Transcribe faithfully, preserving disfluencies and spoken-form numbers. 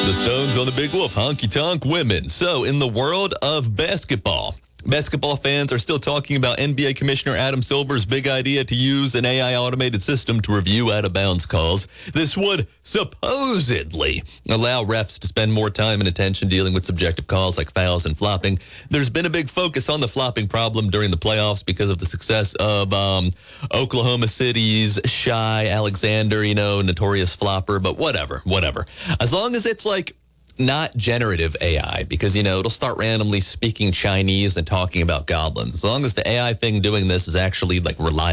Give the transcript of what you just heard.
The Stones on the Big Wolf, Honky Tonk Women. So, in the world of basketball, basketball fans are still talking about N B A Commissioner Adam Silver's big idea to use an A I automated system to review out-of-bounds calls. This would supposedly allow refs to spend more time and attention dealing with subjective calls like fouls and flopping. There's been a big focus on the flopping problem during the playoffs because of the success of um, Oklahoma City's Shai Alexander, you know, notorious flopper, but whatever, whatever. As long as it's like not generative A I, because, you know, it'll start randomly speaking Chinese and talking about goblins. As long as the A I thing doing this is actually, like, reliable.